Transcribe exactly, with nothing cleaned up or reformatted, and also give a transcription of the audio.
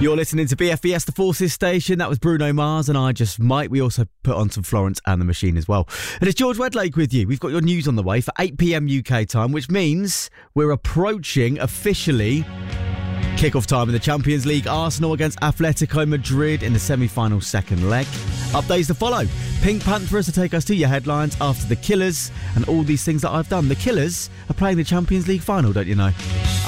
You're listening to B F B S, the Forces station. That was Bruno Mars and I Just Might. We also put on some Florence and the Machine as well. And it's George Wedlake with you. We've got your news on the way for eight p.m. U K time, which means we're approaching officially kick-off time in the Champions League. Arsenal against Atletico Madrid in the semi-final second leg. Updates to follow. Pink Panthers to take us to your headlines after the Killers and all these things that I've done. The Killers are playing the Champions League final, don't you know?